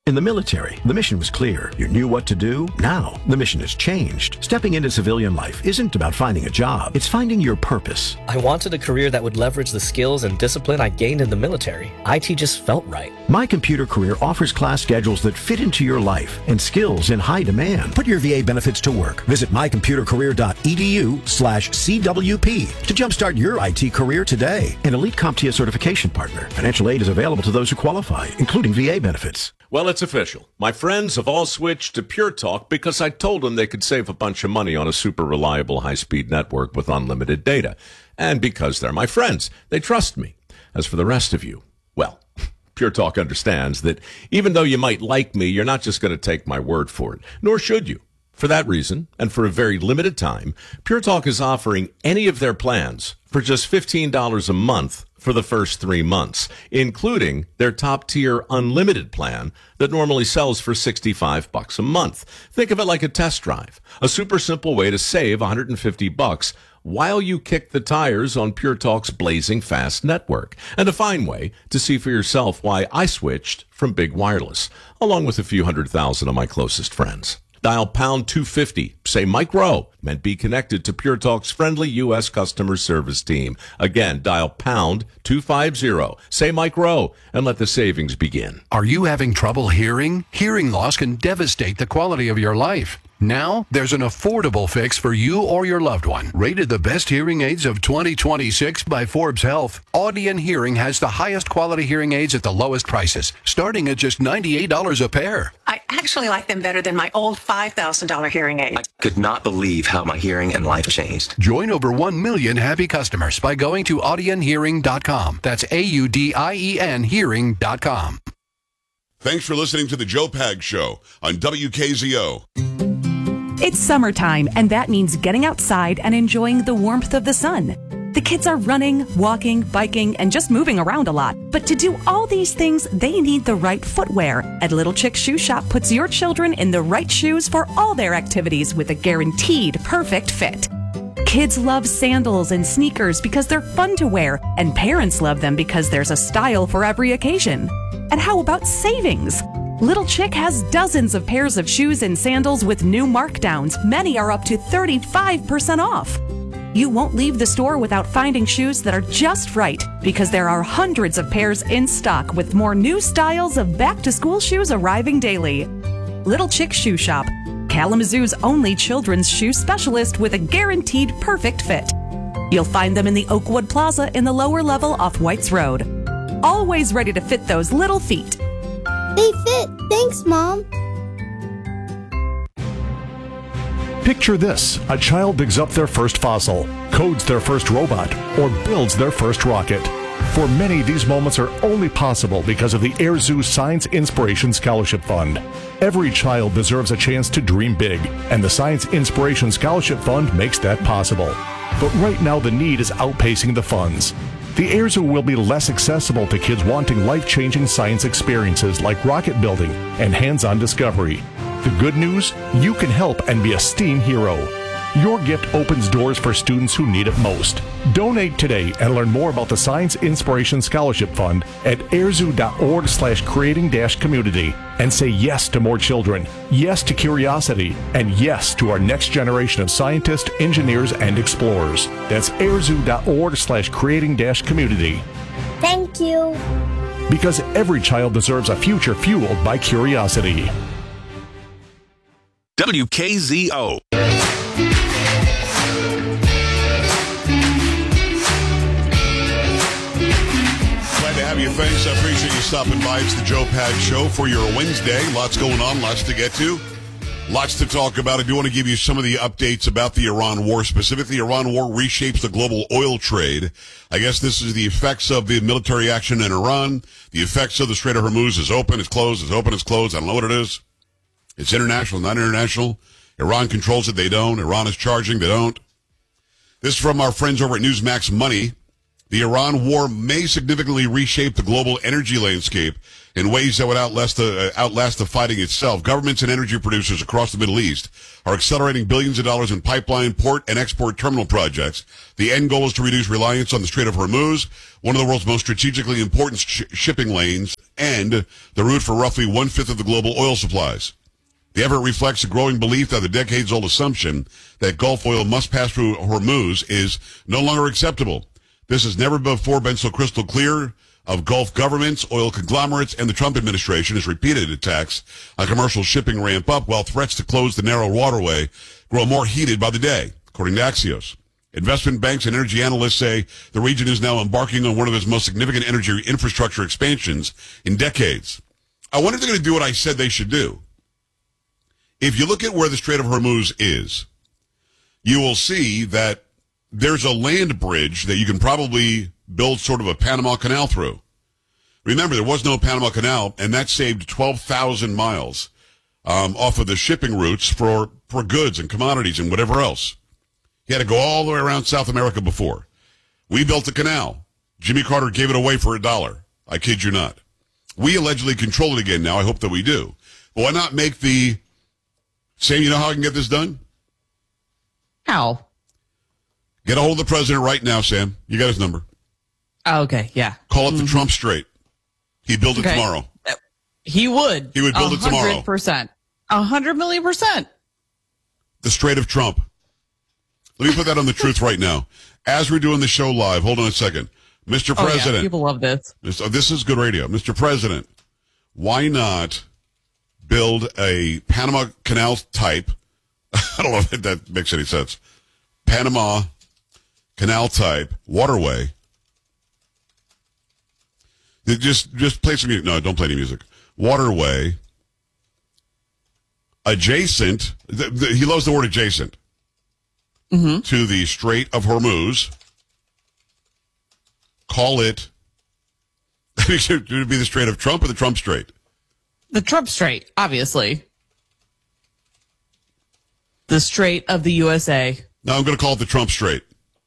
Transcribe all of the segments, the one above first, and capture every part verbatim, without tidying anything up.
In the military, the mission was clear. You knew what to do. Now, the mission has changed. Stepping into civilian life isn't about finding a job. It's finding your purpose. I wanted a career that would leverage the skills and discipline I gained in the military. I T just felt right. My Computer Career offers class schedules that fit into your life and skills in high demand. Put your V A benefits to work. Visit mycomputercareer.edu slash CWP to jumpstart your I T career today. An elite CompTIA certification partner. Financial aid is available to those who qualify, including V A benefits. Well, it's official. My friends have all switched to Pure Talk because I told them they could save a bunch of money on a super reliable high-speed network with unlimited data. And because they're my friends, they trust me. As for the rest of you, well, Pure Talk understands that even though you might like me, you're not just going to take my word for it, nor should you. For that reason, and for a very limited time, Pure Talk is offering any of their plans for just fifteen dollars a month for the first three months, including their top-tier unlimited plan that normally sells for sixty-five bucks a month. Think of it like a test drive, a super simple way to save one hundred fifty bucks while you kick the tires on Pure Talk's blazing fast network, and a fine way to see for yourself why I switched from Big Wireless, along with a few hundred thousand of my closest friends. Dial pound two fifty, say Mike Rowe, and be connected to Pure Talk's friendly U S customer service team. Again, dial pound two fifty, say Mike Rowe, and let the savings begin. Are you having trouble hearing? Hearing loss can devastate the quality of your life. Now, there's an affordable fix for you or your loved one. Rated the best hearing aids of twenty twenty-six by Forbes Health, Audion Hearing has the highest quality hearing aids at the lowest prices, starting at just ninety-eight dollars a pair. I actually like them better than my old five thousand dollars hearing aid. I could not believe how my hearing and life changed. Join over one million happy customers by going to audion hearing dot com. That's A U D I E N hearing dot com. Thanks for listening to the Joe Pag Show on W K Z O. It's summertime, and that means getting outside and enjoying the warmth of the sun. The kids are running, walking, biking, and just moving around a lot. But to do all these things, they need the right footwear. And Little Chick Shoe Shop puts your children in the right shoes for all their activities with a guaranteed perfect fit. Kids love sandals and sneakers because they're fun to wear, and parents love them because there's a style for every occasion. And how about savings? Little Chick has dozens of pairs of shoes and sandals with new markdowns. Many are up to thirty-five percent off. You won't leave the store without finding shoes that are just right, because there are hundreds of pairs in stock with more new styles of back-to-school shoes arriving daily. Little Chick Shoe Shop, Kalamazoo's only children's shoe specialist with a guaranteed perfect fit. You'll find them in the Oakwood Plaza in the lower level off Whites Road. Always ready to fit those little feet. They fit. Thanks, Mom. Picture this. A child digs up their first fossil, codes their first robot, or builds their first rocket. For many, these moments are only possible because of the Air Zoo Science Inspiration Scholarship Fund. Every child deserves a chance to dream big, and the Science Inspiration Scholarship Fund makes that possible. But right now, the need is outpacing the funds. The Air Zoo will be less accessible to kids wanting life-changing science experiences like rocket building and hands-on discovery. The good news? You can help and be a STEAM hero. Your gift opens doors for students who need it most. Donate today and learn more about the Science Inspiration Scholarship Fund at airzoo.org slash creating dash community and say yes to more children, yes to curiosity, and yes to our next generation of scientists, engineers, and explorers. That's airzoo.org slash creating dash community. Thank you. Because every child deserves a future fueled by curiosity. W K Z O. Have you. Thanks. I appreciate you stopping by. It's the Joe Pag Show for your Wednesday. Lots going on, lots to get to, lots to talk about. I do want to give you some of the updates about the Iran war. Specifically, Iran war reshapes the global oil trade. I guess this is the effects of the military action in Iran. The effects of the Strait of Hormuz is open, it's closed, it's open, it's closed. I don't know what it is. It's international, not international. Iran controls it, they don't. Iran is charging, they don't. This is from our friends over at Newsmax Money. The Iran war may significantly reshape the global energy landscape in ways that would outlast the, uh, outlast the fighting itself. Governments and energy producers across the Middle East are accelerating billions of dollars in pipeline, port, and export terminal projects. The end goal is to reduce reliance on the Strait of Hormuz, one of the world's most strategically important sh- shipping lanes, and the route for roughly one-fifth of the global oil supplies. The effort reflects a growing belief that the decades-old assumption that Gulf oil must pass through Hormuz is no longer acceptable. This has never before been so crystal clear of Gulf governments, oil conglomerates, and the Trump administration as repeated attacks on commercial shipping ramp up while threats to close the narrow waterway grow more heated by the day, according to Axios. Investment banks and energy analysts say the region is now embarking on one of its most significant energy infrastructure expansions in decades. I wonder if they're going to do what I said they should do. If you look at where the Strait of Hormuz is, you will see that there's a land bridge that you can probably build sort of a Panama Canal through. Remember, there was no Panama Canal, and that saved twelve thousand miles um, off of the shipping routes for, for goods and commodities and whatever else. You had to go all the way around South America before. We built the canal. Jimmy Carter gave it away for a dollar. I kid you not. We allegedly control it again now. I hope that we do. But why not make the... Sam, you know how I can get this done? How? Get a hold of the president right now, Sam. You got his number. Oh, okay, yeah. Call it mm-hmm. the Trump Strait. He'd build it okay. tomorrow. He would. He would build it tomorrow. one hundred percent. one hundred million percent. The Strait of Trump. Let me put that on the truth right now. As we're doing the show live, hold on a second. Mister Oh, President. yeah, people love this. This, oh, this is good radio. Mister President, why not build a Panama Canal type? I don't know if that makes any sense. Panama Canal type waterway. Just, just play some music. No, don't play any music. Waterway adjacent. The, the, he loves the word adjacent mm-hmm. to the Strait of Hormuz. Call it. Would it be the Strait of Trump or the Trump Strait? The Trump Strait, obviously. The Strait of the U S A. No, I'm going to call it the Trump Strait.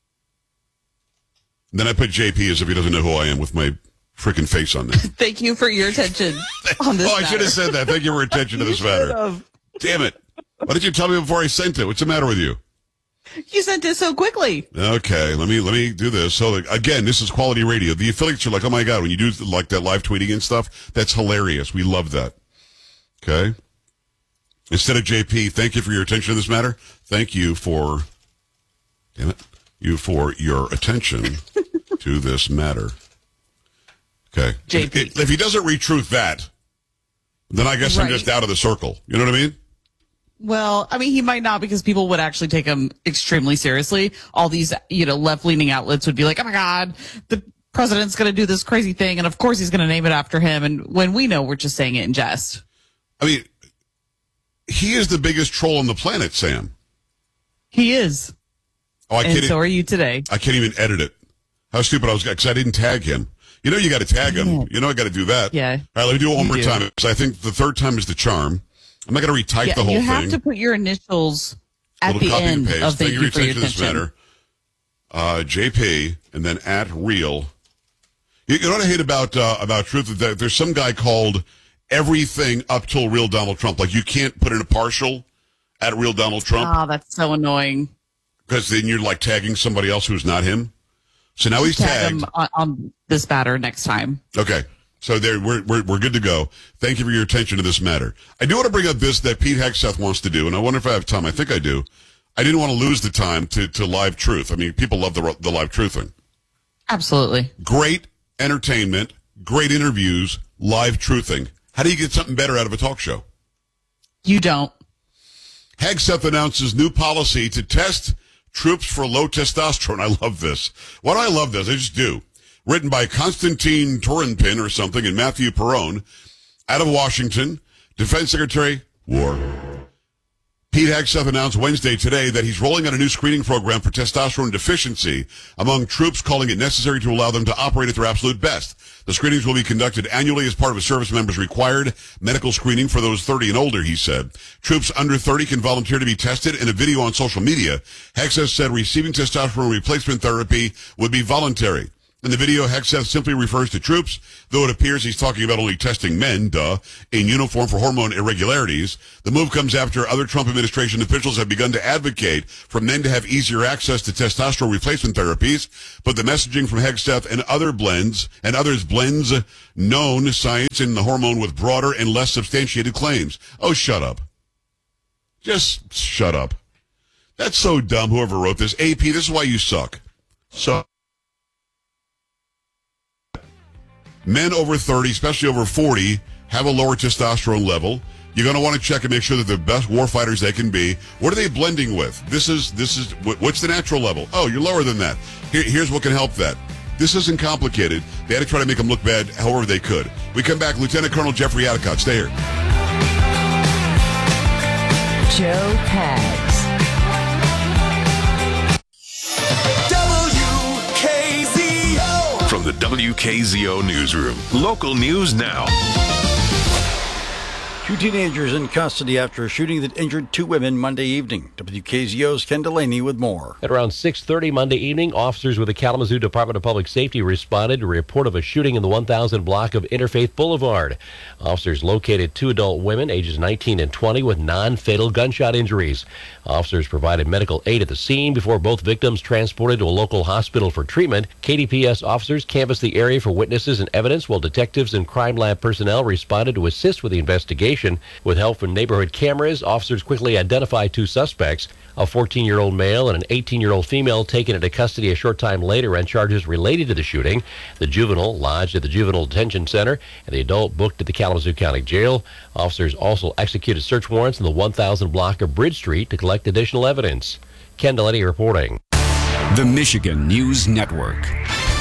And then I put J P as if he doesn't know who I am with my freaking face on there. Thank you for your attention on this Oh, I matter. should have said that. Thank you for your attention to this matter. Have. Damn it. Why didn't you tell me before I sent it? What's the matter with you? You sent it so quickly. Okay, let me let me do this. So, again, this is quality radio. The affiliates are like, oh, my God, when you do like that live tweeting and stuff, that's hilarious. We love that. Okay? Instead of J P, thank you for your attention to this matter. Thank you for, damn it, you for your attention to this matter. Okay. J P. If, if he doesn't retruth that, then I guess right. I'm just out of the circle. You know what I mean? Well, I mean, he might not because people would actually take him extremely seriously. All these, you know, left-leaning outlets would be like, oh, my God, the president's going to do this crazy thing, and of course he's going to name it after him. And when we know we're just saying it in jest. I mean, he is the biggest troll on the planet, Sam. He is. Oh, I and can't. so are you today. I can't even edit it. How stupid I was, because I didn't tag him. You know you got to tag him. Yeah. You know I got to do that. Yeah. All right, let me do it one you more do. time, because I think the third time is the charm. I'm not going to retype yeah, the whole you thing. You have to put your initials at Little the copy and end paste. of thank you for your attention to this matter. Uh, J P, and then at real. You, you know what I hate about uh, about truth? That there's some guy called everything up till real Donald Trump. Like you can't put in a partial at real Donald Trump. Oh, that's so annoying. Because then you're like tagging somebody else who's not him. So now he's Tag tagged. him on, on this matter next time. Okay. So there, we're, we're, we're good to go. Thank you for your attention to this matter. I do want to bring up this that Pete Hegseth wants to do, and I wonder if I have time. I think I do. I didn't want to lose the time to, to live truth. I mean, people love the, the live truthing. Absolutely. Great entertainment, great interviews, live truthing. How do you get something better out of a talk show? You don't. Hegseth announces new policy to test troops for low testosterone. I love this. Why do I love this? I just do. Written by Konstantin Turinpin or something and Matthew Perrone out of Washington. Defense Secretary, War. Pete Hegseth announced Wednesday today that he's rolling out a new screening program for testosterone deficiency among troops, calling it necessary to allow them to operate at their absolute best. The screenings will be conducted annually as part of a service member's required medical screening for those thirty and older, he said. Troops under thirty can volunteer to be tested. In a video on social media, Hegseth said receiving testosterone replacement therapy would be voluntary. In the video, Hegseth simply refers to troops, though it appears he's talking about only testing men, duh, in uniform for hormone irregularities. The move comes after other Trump administration officials have begun to advocate for men to have easier access to testosterone replacement therapies, but the messaging from Hegseth and other blends and others blends known science in the hormone with broader and less substantiated claims. Oh, shut up. Just shut up. That's so dumb, whoever wrote this. A P, this is why you suck. So, men over thirty, especially over forty, have a lower testosterone level. You're going to want to check and make sure that they're the best warfighters they can be. What are they blending with? This is, this is, what's the natural level? Oh, you're lower than that. Here, here's what can help that. This isn't complicated. They had to try to make them look bad however they could. We come back, Lieutenant Colonel Jeffrey Adicott. Stay here. Joe Pags. From the W K Z O Newsroom. Local news now. Two teenagers in custody after a shooting that injured two women Monday evening. W K Z O's Ken Delaney with more. At around six thirty Monday evening, officers with the Kalamazoo Department of Public Safety responded to a report of a shooting in the one thousand block of Interfaith Boulevard. Officers located two adult women, ages nineteen and twenty, with non-fatal gunshot injuries. Officers provided medical aid at the scene before both victims transported to a local hospital for treatment. K D P S officers canvassed the area for witnesses and evidence, while detectives and crime lab personnel responded to assist with the investigation. With help from neighborhood cameras, officers quickly identified two suspects, a fourteen-year-old male and an eighteen-year-old female taken into custody a short time later on charges related to the shooting. The juvenile lodged at the Juvenile Detention Center and the adult booked at the Kalamazoo County Jail. Officers also executed search warrants in the one thousand block of Bridge Street to collect additional evidence. Ken Delaney reporting. The Michigan News Network.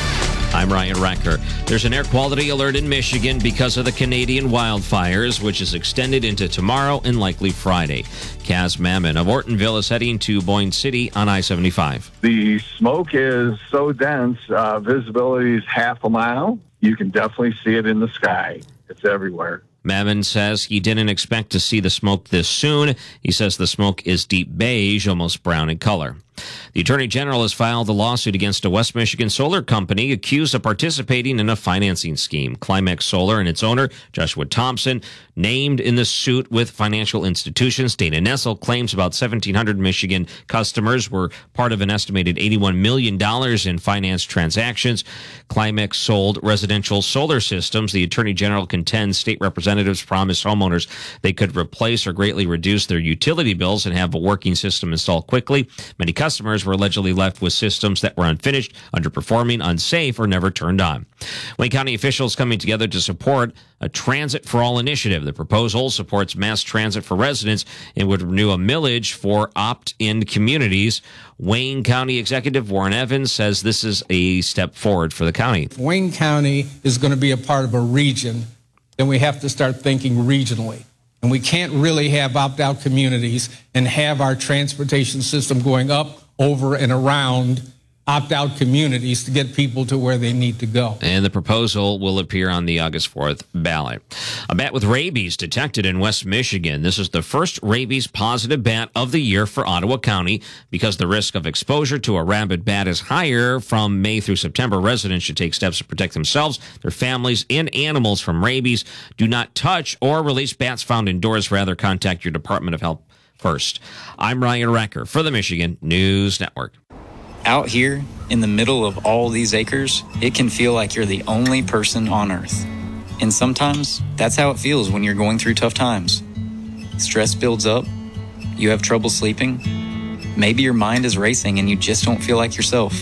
I'm Ryan Recker. There's an air quality alert in Michigan because of the Canadian wildfires, which is extended into tomorrow and likely Friday. Kaz Mammon of Ortonville is heading to Boyne City on I seventy-five. The smoke is so dense, uh, visibility is half a mile. You can definitely see it in the sky. It's everywhere. Mammon says he didn't expect to see the smoke this soon. He says the smoke is deep beige, almost brown in color. The Attorney General has filed a lawsuit against a West Michigan solar company accused of participating in a financing scheme. Climax Solar and its owner, Joshua Thompson, named in the suit with financial institutions. Dana Nessel claims about seventeen hundred Michigan customers were part of an estimated eighty-one million dollars in finance transactions. Climax sold residential solar systems. The Attorney General contends state representatives promised homeowners they could replace or greatly reduce their utility bills and have a working system installed quickly. Many customers were allegedly left with systems that were unfinished, underperforming, unsafe, or never turned on. Wayne County officials coming together to support a Transit for All initiative. The proposal supports mass transit for residents and would renew a millage for opt-in communities. Wayne County Executive Warren Evans says this is a step forward for the county. Wayne County is going to be a part of a region, then we have to start thinking regionally. And we can't really have opt-out communities and have our transportation system going up, over, and around opt-out communities to get people to where they need to go. And the proposal will appear on the August fourth ballot. A bat with rabies detected in West Michigan. This is the first rabies-positive bat of the year for Ottawa County. Because the risk of exposure to a rabid bat is higher from May through September, residents should take steps to protect themselves, their families, and animals from rabies. Do not touch or release bats found indoors. Rather, contact your Department of Health first. I'm Ryan Recker for the Michigan News Network. Out here, in the middle of all these acres, it can feel like you're the only person on Earth. And sometimes, that's how it feels when you're going through tough times. Stress builds up, you have trouble sleeping, maybe your mind is racing and you just don't feel like yourself.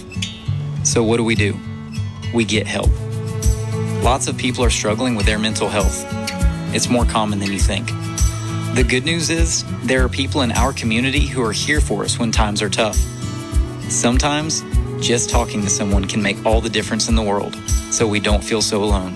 So what do we do? We get help. Lots of people are struggling with their mental health. It's more common than you think. The good news is, there are people in our community who are here for us when times are tough. Sometimes, just talking to someone can make all the difference in the world, so we don't feel so alone.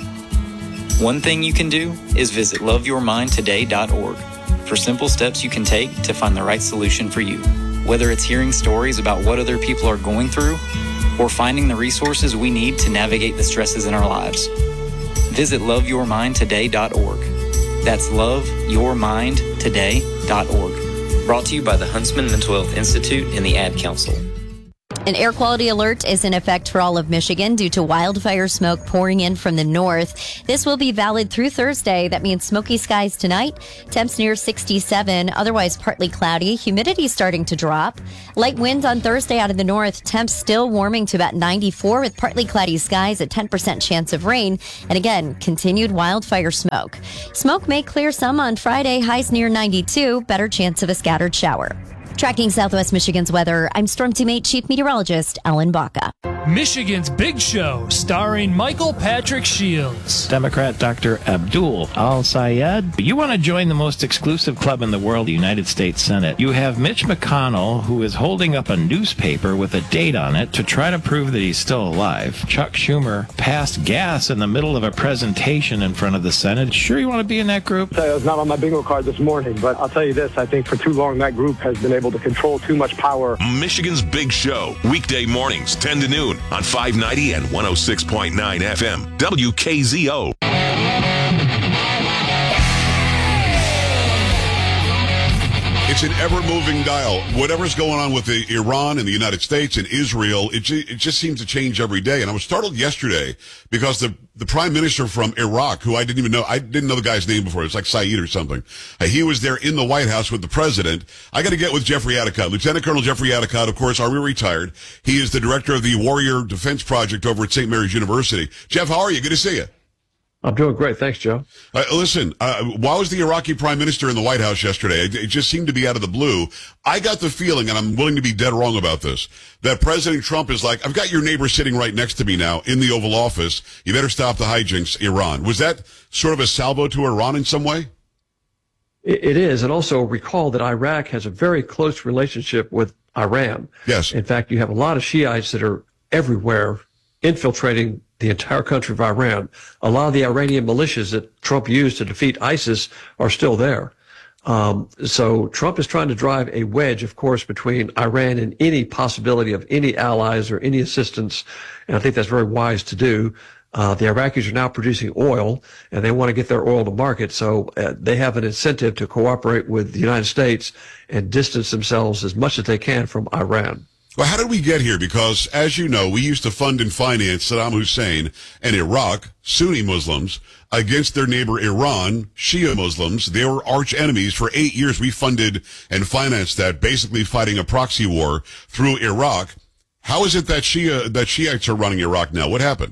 One thing you can do is visit love your mind today dot org for simple steps you can take to find the right solution for you. Whether it's hearing stories about what other people are going through, or finding the resources we need to navigate the stresses in our lives. Visit love your mind today dot org. That's love your mind today dot org. Brought to you by the Huntsman Mental Health Institute and the Ad Council. An air quality alert is in effect for all of Michigan due to wildfire smoke pouring in from the north. This will be valid through Thursday. That means smoky skies tonight. Temps near sixty-seven, otherwise partly cloudy. Humidity starting to drop. Light winds on Thursday out of the north. Temps still warming to about ninety-four with partly cloudy skies, a ten percent chance of rain. And again, continued wildfire smoke. Smoke may clear some on Friday. Highs near ninety-two. Better chance of a scattered shower. Tracking Southwest Michigan's weather, I'm Storm Teammate Chief Meteorologist Ellen Baca. Michigan's Big Show, starring Michael Patrick Shields. Democrat Doctor Abdul Al-Sayed. You want to join the most exclusive club in the world, the United States Senate. You have Mitch McConnell, who is holding up a newspaper with a date on it to try to prove that he's still alive. Chuck Schumer passed gas in the middle of a presentation in front of the Senate. Sure you want to be in that group? It was not on my bingo card this morning, but I'll tell you this, I think for too long that group has been able to control too much power. Michigan's Big Show, weekday mornings, ten to noon on five ninety and one oh six point nine F M, W K Z O. It's an ever-moving dial. Whatever's going on with the Iran and the United States and Israel, it, ju- it just seems to change every day. And I was startled yesterday because the, the prime minister from Iraq, who I didn't even know, I didn't know the guy's name before. It's like Saeed or something. Uh, he was there in the White House with the president. I got to get with Jeffrey Adicott. Lieutenant Colonel Jeffrey Adicott, of course, Army retired. He is the director of the Warrior Defense Project over at Saint Mary's University. Jeff, how are you? Good to see you. I'm doing great. Thanks, Joe. Uh, listen, uh, why was the Iraqi prime minister in the White House yesterday? It, it just seemed to be out of the blue. I got the feeling, and I'm willing to be dead wrong about this, that President Trump is like, I've got your neighbor sitting right next to me now in the Oval Office. You better stop the hijinks, Iran. Was that sort of a salvo to Iran in some way? It, it is. And also recall that Iraq has a very close relationship with Iran. Yes. In fact, you have a lot of Shiites that are everywhere infiltrating the entire country of Iran. A lot of the Iranian militias that Trump used to defeat ISIS are still there. Um, so Trump is trying to drive a wedge, of course, between Iran and any possibility of any allies or any assistance. And I think that's very wise to do. Uh, the Iraqis are now producing oil, and they want to get their oil to market. So uh, they have an incentive to cooperate with the United States and distance themselves as much as they can from Iran. Well, how did we get here? Because, as you know, we used to fund and finance Saddam Hussein and Iraq, Sunni Muslims, against their neighbor Iran, Shia Muslims. They were arch enemies. For eight years, we funded and financed that, basically fighting a proxy war through Iraq. How is it that Shia, that Shiites are running Iraq now? What happened?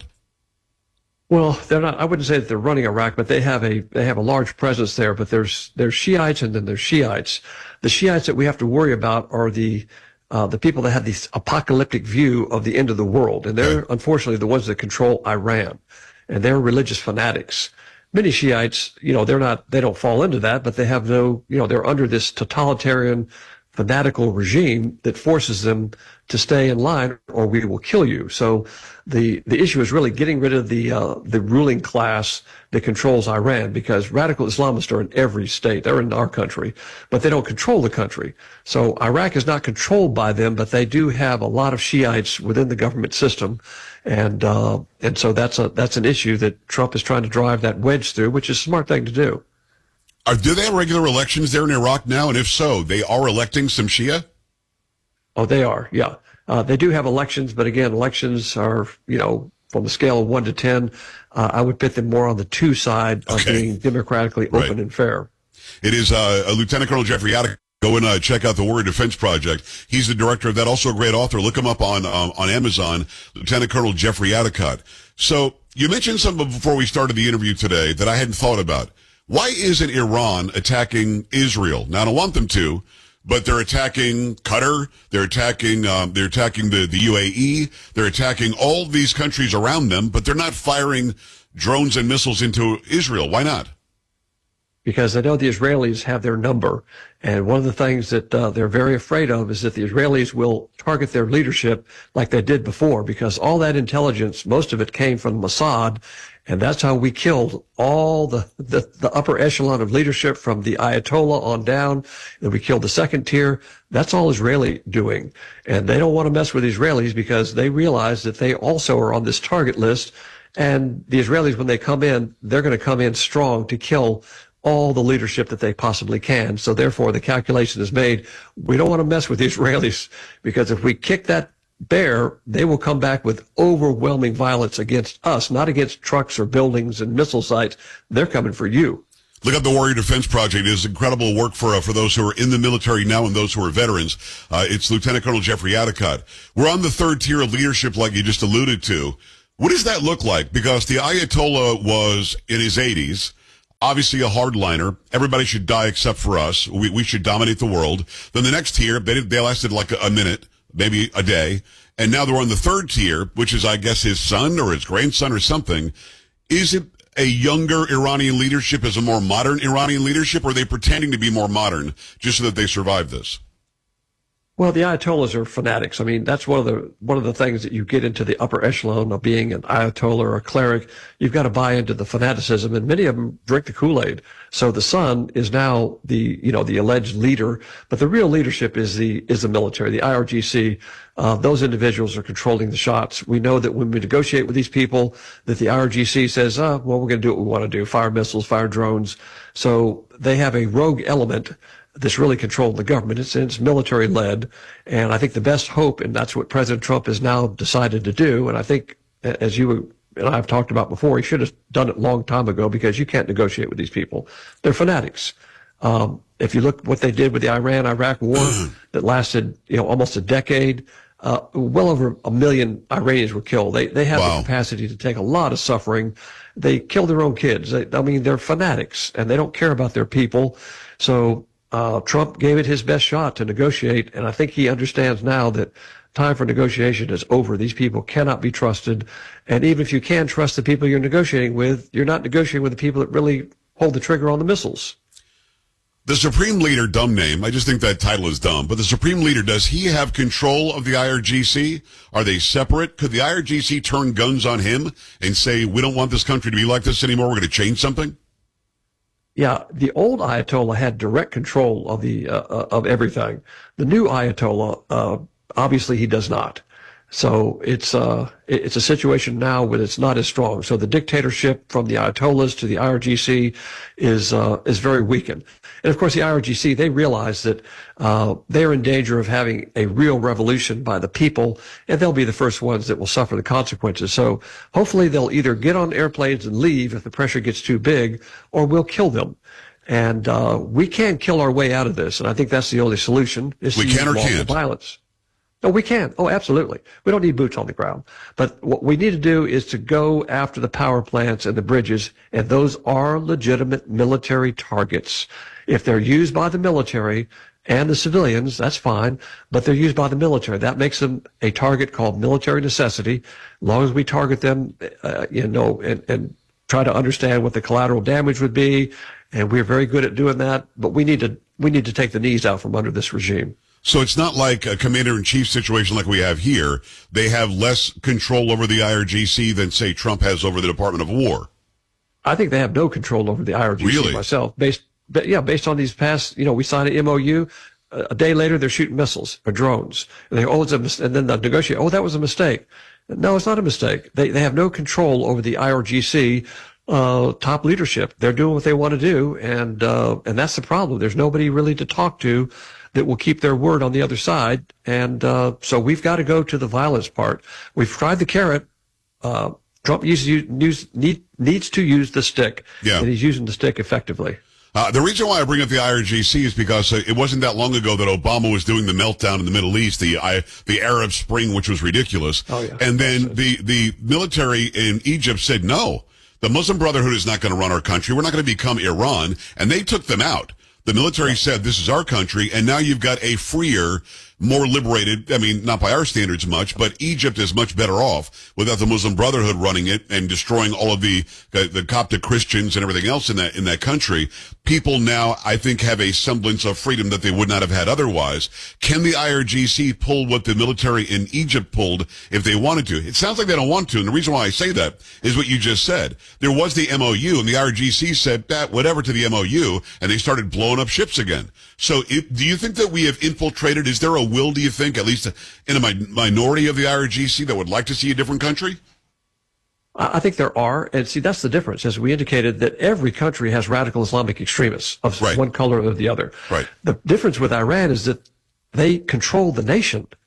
Well, they're not, I wouldn't say that they're running Iraq, but they have a, they have a large presence there. But there's, there's Shiites and then there's Shiites. The Shiites that we have to worry about are the, Uh, the people that have this apocalyptic view of the end of the world. And they're, unfortunately, the ones that control Iran. And they're religious fanatics. Many Shiites, you know, they're not, they don't fall into that, but they have no, you know, they're under this totalitarian, fanatical regime that forces them to stay in line or we will kill you. So the, the issue is really getting rid of the, uh, the ruling class that controls Iran, because radical Islamists are in every state. They're in our country, but they don't control the country. So Iraq is not controlled by them, but they do have a lot of Shiites within the government system. And, uh, and so that's a, that's an issue that Trump is trying to drive that wedge through, which is a smart thing to do. Are, do they have regular elections there in Iraq now? And if so, they are electing some Shia? Oh, they are, yeah. Uh, they do have elections, but again, elections are, you know, from the scale of one to ten, uh, I would put them more on the two side of Okay. being democratically open Right. and fair. It is uh, Lieutenant Colonel Jeffrey Adicott. Go and uh, check out the Warrior Defense Project. He's the director of that, also a great author. Look him up on um, on Amazon, Lieutenant Colonel Jeffrey Adicott. So you mentioned something before we started the interview today that I hadn't thought about. Why isn't Iran attacking Israel? Now, I don't want them to, but they're attacking Qatar. They're attacking um, they're attacking the, the U A E. They're attacking all these countries around them, but they're not firing drones and missiles into Israel. Why not? Because I know the Israelis have their number. And one of the things that uh, they're very afraid of is that the Israelis will target their leadership like they did before, because all that intelligence, most of it came from Mossad. And that's how we killed all the, the, the upper echelon of leadership from the Ayatollah on down. And we killed the second tier. That's all Israeli doing. And they don't want to mess with Israelis because they realize that they also are on this target list. And the Israelis, when they come in, they're going to come in strong to kill all the leadership that they possibly can. So therefore, the calculation is made. We don't want to mess with the Israelis, because if we kick that bear, they will come back with overwhelming violence against us, not against trucks or buildings and missile sites. They're coming for you. Look up the Warrior Defense Project. It is incredible work for uh, for those who are in the military now and those who are veterans. Uh, it's Lieutenant Colonel Jeffrey Adicott. We're on the third tier of leadership, like you just alluded to. What does that look like? Because the Ayatollah was in his eighties, obviously a hardliner. Everybody should die except for us. We, we should dominate the world. Then the next tier, they, they lasted like a, a minute, maybe a day. And now they're on the third tier, which is, I guess, his son or his grandson or something. Is it a younger Iranian leadership, is a more modern Iranian leadership, or are they pretending to be more modern just so that they survive this? Well, the Ayatollahs are fanatics. I mean, that's one of the one of the things that you get into the upper echelon of being an Ayatollah or a cleric. You've got to buy into the fanaticism, and many of them drink the Kool-Aid. So the son is now the you know the alleged leader, but the real leadership is the is the military, the I R G C. Uh, those individuals are controlling the shots. We know that when we negotiate with these people, that the I R G C says, "Oh, well, we're going to do what we want to do: fire missiles, fire drones." So they have a rogue element that's really controlling the government. It's, it's military-led, and I think the best hope, and that's what President Trump has now decided to do, and I think, as you and I have talked about before, he should have done it a long time ago, because you can't negotiate with these people. They're fanatics. Um, if you look what they did with the Iran-Iraq war that lasted, you know, almost a decade, uh, well over a million Iranians were killed. They they have wow. the capacity to take a lot of suffering. They kill their own kids. They, I mean, they're fanatics, and they don't care about their people. So Uh, Trump gave it his best shot to negotiate, and I think he understands now that time for negotiation is over. These people cannot be trusted, and even if you can trust the people you're negotiating with, you're not negotiating with the people that really hold the trigger on the missiles. The Supreme Leader, dumb name, I just think that title is dumb, but the Supreme Leader, does he have control of the I R G C? Are they separate? Could the I R G C turn guns on him and say, we don't want this country to be like this anymore, we're going to change something? Yeah, the old Ayatollah had direct control of the uh, of everything. The new Ayatollah, uh, obviously, he does not. So it's uh it's a situation now where it's not as strong. So the dictatorship from the Ayatollahs to the I R G C is uh, is very weakened. And of course, the I R G C, they realize that uh, they're in danger of having a real revolution by the people, and they'll be the first ones that will suffer the consequences. So hopefully they'll either get on airplanes and leave if the pressure gets too big, or we'll kill them. And uh, we can kill our way out of this, and I think that's the only solution. Is we to can or use can't? Violence. No, we can. Oh, absolutely. We don't need boots on the ground. But what we need to do is to go after the power plants and the bridges, and those are legitimate military targets. If they're used by the military and the civilians, that's fine, but they're used by the military. That makes them a target called military necessity. As long as we target them, uh, you know, and, and try to understand what the collateral damage would be, and we're very good at doing that, but we need to we need to take the knees out from under this regime. So it's not like a commander-in-chief situation like we have here. They have less control over the I R G C than, say, Trump has over the Department of War. I think they have no control over the I R G C really? myself. Based, yeah, based on these past, you know, we signed an M O U. A day later, they're shooting missiles or drones. And they oh, it's a mis- and then they negotiate. Oh, that was a mistake. No, it's not a mistake. They they have no control over the I R G C uh, top leadership. They're doing what they want to do, and uh, and that's the problem. There's nobody really to talk to that will keep their word on the other side. And uh, so we've got to go to the violence part. We've tried the carrot. Uh, Trump uses, use, need, needs to use the stick, yeah. and he's using the stick effectively. Uh, the reason why I bring up the I R G C is because uh, it wasn't that long ago that Obama was doing the meltdown in the Middle East, the I, the Arab Spring, which was ridiculous. Oh, yeah. And then the, the military in Egypt said, no, the Muslim Brotherhood is not going to run our country. We're not going to become Iran. And they took them out. The military said, this is our country, and now you've got a freer, more liberated, I mean, not by our standards much, but Egypt is much better off without the Muslim Brotherhood running it and destroying all of the, the, the Coptic Christians and everything else in that, in that country. People now, I think, have a semblance of freedom that they would not have had otherwise. Can the I R G C pull what the military in Egypt pulled if they wanted to? It sounds like they don't want to, and the reason why I say that is what you just said. There was the M O U, and the I R G C said, that whatever to the M O U, and they started blowing up ships again. So it, do you think that we have infiltrated? Is there a will, do you think, at least in a mi- minority of the I R G C that would like to see a different country? I think there are. And see, that's the difference. As we indicated, that every country has radical Islamic extremists of right. one color or the other. Right. The difference with Iran is that they control the nation.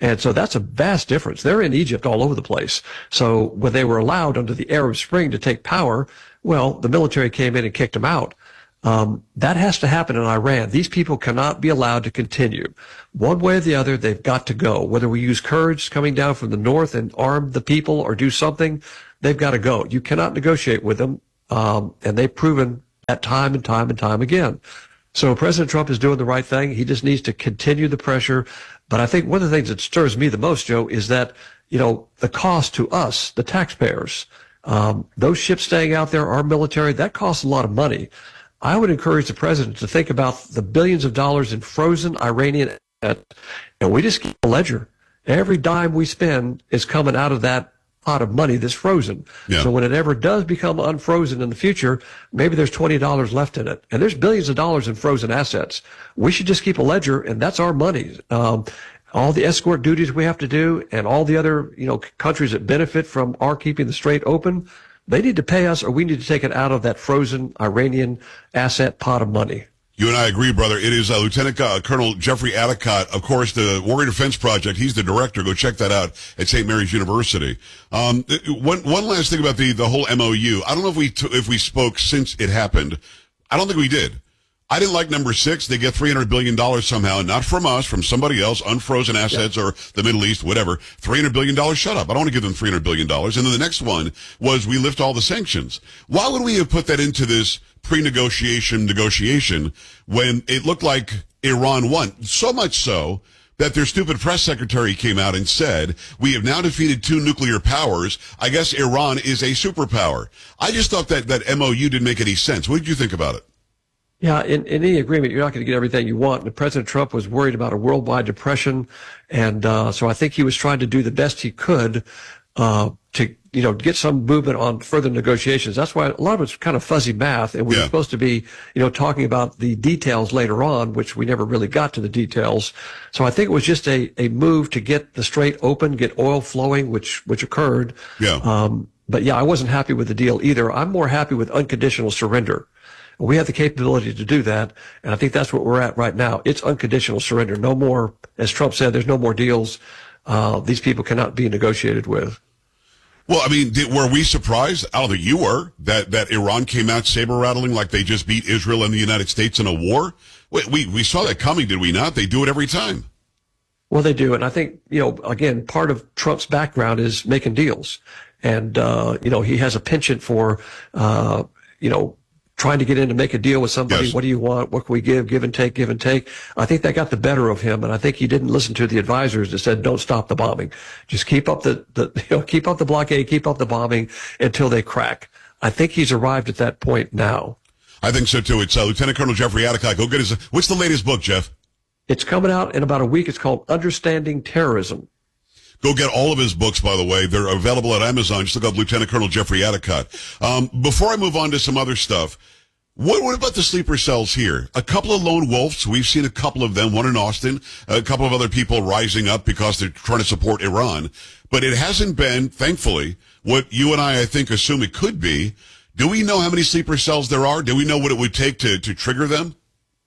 And so that's a vast difference. They're in Egypt all over the place. So when they were allowed under the Arab Spring to take power, well, the military came in and kicked them out. Um, that has to happen in Iran. These people cannot be allowed to continue. One way or the other, they've got to go. Whether we use Kurds coming down from the north and arm the people or do something, they've got to go. You cannot negotiate with them, um, and they've proven that time and time and time again. So President Trump is doing the right thing. He just needs to continue the pressure. But I think one of the things that stirs me the most, Joe, is that, you know, the cost to us, the taxpayers, um, those ships staying out there, our military, that costs a lot of money. I would encourage the president to think about the billions of dollars in frozen Iranian debt, and we just keep a ledger. Every dime we spend is coming out of that pot of money that's frozen. Yeah. So when it ever does become unfrozen in the future, maybe there's twenty dollars left in it. And there's billions of dollars in frozen assets. We should just keep a ledger, and that's our money. Um, all the escort duties we have to do and all the other, you know, countries that benefit from our keeping the strait open, they need to pay us, or we need to take it out of that frozen Iranian asset pot of money. You and I agree, brother. It is uh, Lieutenant uh, Colonel Jeffrey Adicott, of course, the Warrior Defense Project. He's the director. Go check that out at Saint Mary's University. Um, one one last thing about the the whole M O U. I don't know if we t- if we spoke since it happened. I don't think we did. I didn't like number six. They get three hundred billion dollars somehow, not from us, from somebody else, unfrozen assets, yeah, or the Middle East, whatever. three hundred billion dollars, shut up. I don't want to give them three hundred billion dollars. And then the next one was we lift all the sanctions. Why would we have put that into this pre-negotiation negotiation when it looked like Iran won? So much so that their stupid press secretary came out and said, we have now defeated two nuclear powers. I guess Iran is a superpower. I just thought that that M O U didn't make any sense. What did you think about it? Yeah, in, in any agreement, you're not going to get everything you want. And President Trump was worried about a worldwide depression. And uh, so I think he was trying to do the best he could uh, to, you know, get some movement on further negotiations. That's why a lot of it's kind of fuzzy math. And we yeah. were supposed to be, you know, talking about the details later on, which we never really got to the details. So I think it was just a, a move to get the strait open, get oil flowing, which which occurred. Yeah. Um, but, yeah, I wasn't happy with the deal either. I'm more happy with unconditional surrender. We have the capability to do that, and I think that's what we're at right now. It's unconditional surrender. No more, as Trump said, there's no more deals. Uh, these people cannot be negotiated with. Well, I mean, did, were we surprised? I don't think you were, that, that Iran came out saber-rattling like they just beat Israel and the United States in a war? We, we, we saw that coming, did we not? They do it every time. Well, they do, and I think, you know, again, part of Trump's background is making deals. And, uh, you know, he has a penchant for, uh, you know, trying to get in to make a deal with somebody. Yes. What do you want? What can we give? Give and take, give and take. I think that got the better of him, and I think he didn't listen to the advisors that said, don't stop the bombing. Just keep up the, the you know, keep up the blockade, keep up the bombing until they crack. I think he's arrived at that point now. I think so, too. It's uh, Lieutenant Colonel Jeffrey Adicott. Go get his, what's the latest book, Jeff? It's coming out in about a week. It's called Understanding Terrorism. Go get all of his books, by the way. They're available at Amazon. Just look up Lieutenant Colonel Jeffrey Adicott. Um, before I move on to some other stuff, what, what about the sleeper cells here? A couple of lone wolves. We've seen a couple of them, one in Austin, a couple of other people rising up because they're trying to support Iran. But it hasn't been, thankfully, what you and I, I think, assume it could be. Do we know how many sleeper cells there are? Do we know what it would take to, to trigger them?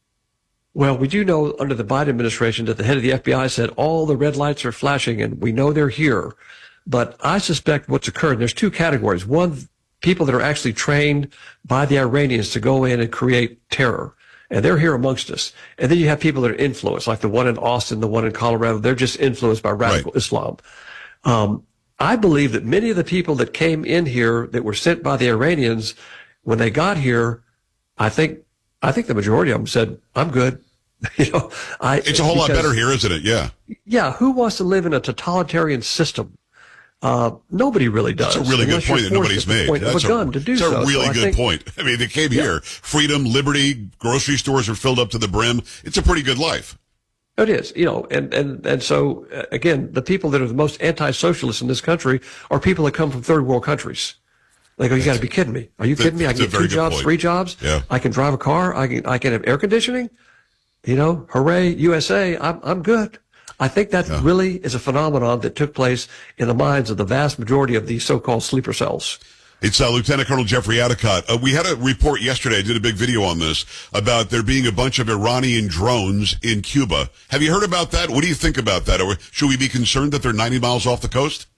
Well, we do know under the Biden administration that the head of the F B I said all the red lights are flashing and we know they're here. But I suspect what's occurred, there's two categories. One, people that are actually trained by the Iranians to go in and create terror. And they're here amongst us. And then you have people that are influenced, like the one in Austin, the one in Colorado. They're just influenced by radical right. Islam. Um, I believe that many of the people that came in here that were sent by the Iranians, when they got here, I think I think the majority of them said, I'm good. You know, I, it's a whole because, lot better here, isn't it? Yeah. Yeah. Who wants to live in a totalitarian system? Uh, nobody really does. That's a really good point that nobody's made. That's a, a, to do that's so. a really so good think, point. I mean, they came yeah. here. Freedom, liberty, grocery stores are filled up to the brim. It's a pretty good life. It is, you know, and, and, and so, uh, again, the people that are the most anti-socialist in this country are people that come from third world countries. They go, you got to be kidding me. Are you that, kidding me? I can get two jobs, point. three jobs. Yeah. I can drive a car. I can, I can have air conditioning. You know, hooray, U S A, I'm, I'm good. I think that yeah. really is a phenomenon that took place in the minds of the vast majority of these so-called sleeper cells. It's uh, Lieutenant Colonel Jeffrey Adicott. Uh, we had a report yesterday, I did a big video on this, about there being a bunch of Iranian drones in Cuba. Have you heard about that? What do you think about that? Or should we be concerned that they're ninety miles off the coast?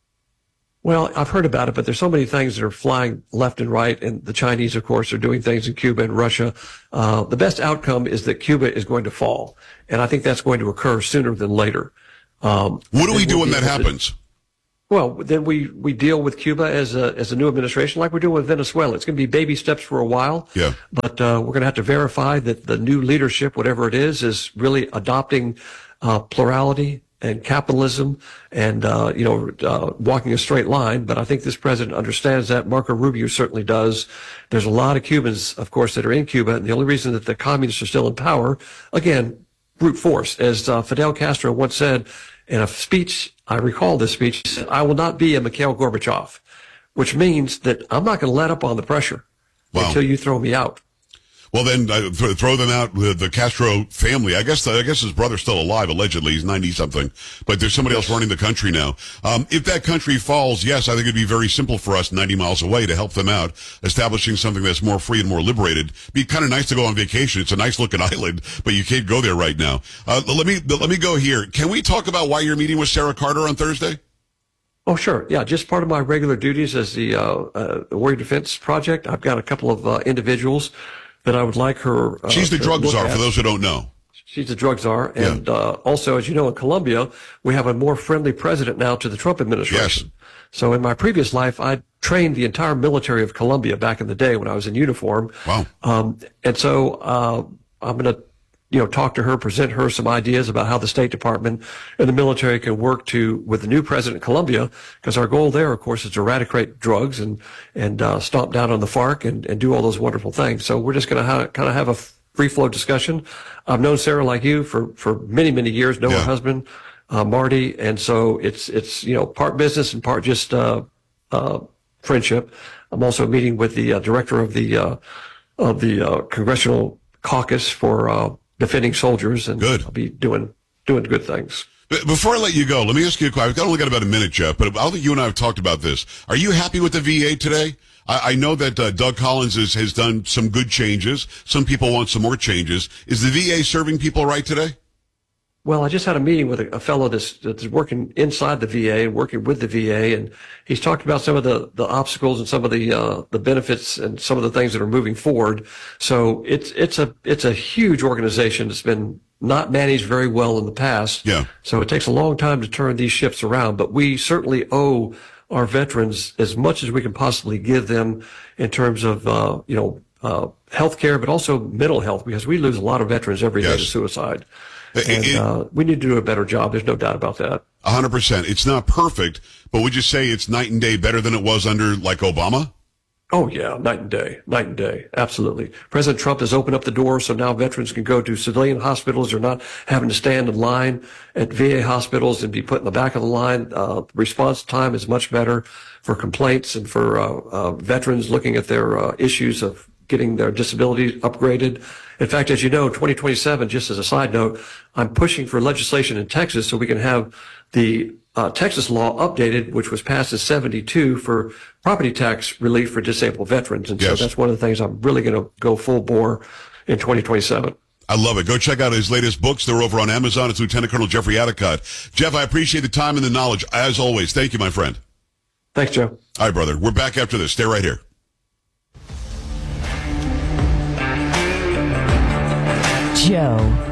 Well, I've heard about it, but there's so many things that are flying left and right, and the Chinese, of course, are doing things in Cuba and Russia. Uh, the best outcome is that Cuba is going to fall, and I think that's going to occur sooner than later. Um, what do we do we'll when that to, happens? Well, then we, we deal with Cuba as a as a new administration, like we're doing with Venezuela. It's going to be baby steps for a while, yeah. But uh, we're going to have to verify that the new leadership, whatever it is, is really adopting uh, plurality and capitalism, and uh, you know, uh, walking a straight line. But I think this president understands that. Marco Rubio certainly does. There's a lot of Cubans, of course, that are in Cuba, and the only reason that the communists are still in power, again, brute force, as uh, Fidel Castro once said in a speech. I recall this speech. He said, "I will not be a Mikhail Gorbachev," which means that I'm not going to let up on the pressure wow. until you throw me out. Well, then uh, th- throw them out. The, the Castro family. I guess. The, I guess his brother's still alive. Allegedly, he's ninety something. But there's somebody else running the country now. Um, if that country falls, yes, I think it'd be very simple for us, ninety miles away, to help them out, establishing something that's more free and more liberated. Be kind of nice to go on vacation. It's a nice looking island, but you can't go there right now. Uh, let me let me go here. Can we talk about why you're meeting with Sarah Carter on Thursday? Oh, sure. Yeah, just part of my regular duties as the uh, uh, Warrior Defense Project. I've got a couple of uh, individuals that I would like her. Uh, She's the drug czar, at. for those who don't know. She's the drug czar. And yeah. uh, also, as you know, in Colombia, we have a more friendly president now to the Trump administration. Yes. So in my previous life, I trained the entire military of Colombia back in the day when I was in uniform. Wow. Um, and so uh, I'm going to you know, talk to her, present her some ideas about how the State Department and the military can work to with the new president of Colombia, because our goal there, of course, is to eradicate drugs and and uh, stomp down on the FARC and, and do all those wonderful things. So we're just going to ha- kind of have a free flow discussion. I've known Sarah like you for for many many years. Know yeah. her husband, uh, Marty, and so it's it's you know part business and part just uh, uh, friendship. I'm also meeting with the uh, director of the uh, of the uh, congressional caucus for. Uh, defending soldiers, and good. I'll be doing doing good things. Before I let you go, let me ask you a question. I've only got about a minute, Jeff, but I don't think you and I have talked about this. Are you happy with the V A today? I, I know that uh, Doug Collins is, has done some good changes. Some people want some more changes. Is the V A serving people right today? Well, I just had a meeting with a, a fellow that's, that's working inside the V A and working with the V A, and he's talked about some of the, the obstacles and some of the uh, the benefits and some of the things that are moving forward. So it's it's a it's a huge organization that's been not managed very well in the past. Yeah. So it takes a long time to turn these ships around, but we certainly owe our veterans as much as we can possibly give them in terms of uh, you know uh, health care, but also mental health, because we lose a lot of veterans every yes. day to suicide. It, and it, uh, we need to do a better job. There's no doubt about that. A hundred percent. It's not perfect, but would you say it's night and day better than it was under like Obama? Oh yeah, night and day, night and day. Absolutely. President Trump has opened up the door, so now veterans can go to civilian hospitals. They're not having to stand in line at V A hospitals and be put in the back of the line. Uh, response time is much better for complaints and for uh, uh, veterans looking at their uh, issues of getting their disability upgraded. In fact, as you know, twenty twenty-seven, just as a side note, I'm pushing for legislation in Texas so we can have the uh, Texas law updated, which was passed in seventy-two, for property tax relief for disabled veterans. And yes. so that's one of the things I'm really going to go full bore in twenty twenty-seven. I love it. Go check out his latest books. They're over on Amazon. It's Lieutenant Colonel Jeffrey Adicott. Jeff, I appreciate the time and the knowledge, as always. Thank you, my friend. Thanks, Joe. All right, brother. We're back after this. Stay right here. Joe